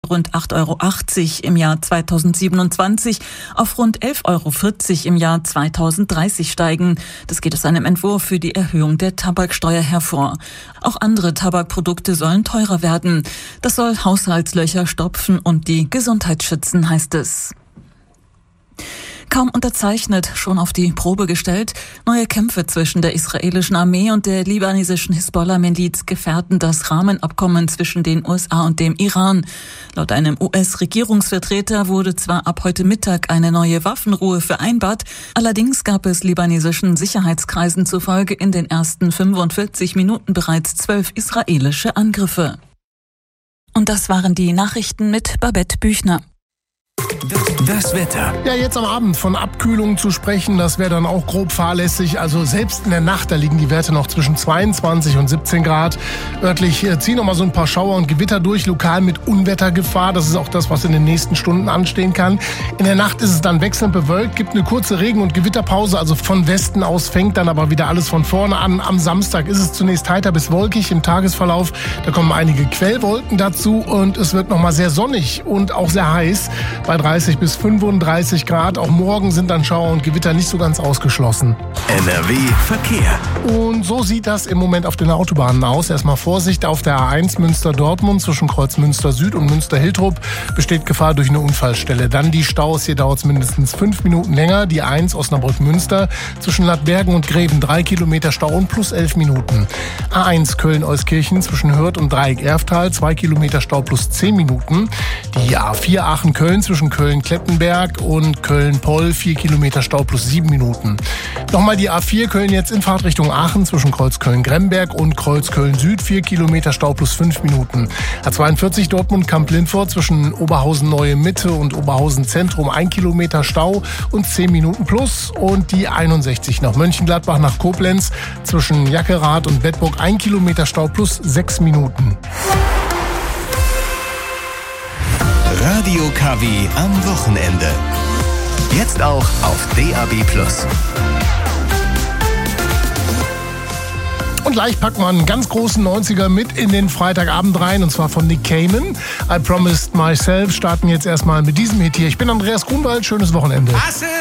rund 8,80 € im Jahr 2027 auf rund 11,40 € im Jahr 2030 steigen. Das geht aus einem Entwurf für die Erhöhung der Tabaksteuer hervor. Auch andere Tabakprodukte sollen teurer werden. Das soll Haushaltslöcher stopfen und die Gesundheit schützen, heißt es. Kaum unterzeichnet, schon auf die Probe gestellt. Neue Kämpfe zwischen der israelischen Armee und der libanesischen Hisbollah-Miliz gefährden das Rahmenabkommen zwischen den USA und dem Iran. Laut einem US-Regierungsvertreter wurde zwar ab heute Mittag eine neue Waffenruhe vereinbart, allerdings gab es libanesischen Sicherheitskreisen zufolge in den ersten 45 Minuten bereits 12 israelische Angriffe. Und das waren die Nachrichten mit Babette Büchner. Das Wetter. Ja, jetzt am Abend von Abkühlung zu sprechen, das wäre dann auch grob fahrlässig. Also selbst in der Nacht, da liegen die Werte noch zwischen 22 und 17 Grad. Örtlich ziehen noch mal so ein paar Schauer und Gewitter durch, lokal mit Unwettergefahr. Das ist auch das, was in den nächsten Stunden anstehen kann. In der Nacht ist es dann wechselnd bewölkt, gibt eine kurze Regen- und Gewitterpause. Also von Westen aus fängt dann aber wieder alles von vorne an. Am Samstag ist es zunächst heiter bis wolkig im Tagesverlauf. Da kommen einige Quellwolken dazu und es wird noch mal sehr sonnig und auch sehr heiß bei 30 bis 35 Grad. Auch morgen sind dann Schauer und Gewitter nicht so ganz ausgeschlossen. NRW Verkehr. Und so sieht das im Moment auf den Autobahnen aus. Erstmal Vorsicht auf der A1 Münster-Dortmund zwischen Kreuz Münster Süd und Münster-Hiltrup besteht Gefahr durch eine Unfallstelle. Dann die Staus, hier dauert es mindestens 5 Minuten länger. Die A1 Osnabrück-Münster zwischen Ladbergen und Greven 3 Kilometer Stau und plus 11 Minuten. A1 Köln-Euskirchen zwischen Hürth und Dreieck-Erftal 2 Kilometer Stau plus 10 Minuten. Die A4 Aachen-Köln zwischen Köln-Klettenberg und Köln-Poll 4 Kilometer Stau plus 7 Minuten. Nochmal die A4 Köln jetzt in Fahrtrichtung Aachen zwischen Kreuz Köln-Gremberg und Kreuz Köln-Süd 4 Kilometer Stau plus 5 Minuten. A42 Dortmund-Kamp-Lindfort zwischen Oberhausen-Neue Mitte und Oberhausen-Zentrum 1 Kilometer Stau und 10 Minuten plus. Und die 61 nach Mönchengladbach nach Koblenz zwischen Jackerath und Bedburg 1 Kilometer Stau plus 6 Minuten. Radio KW am Wochenende. Jetzt auch auf DAB+. Und gleich packt man einen ganz großen 90er mit in den Freitagabend rein, und zwar von Nick Cayman. I Promised Myself starten jetzt erstmal mit diesem Hit hier. Ich bin Andreas Grunwald, schönes Wochenende.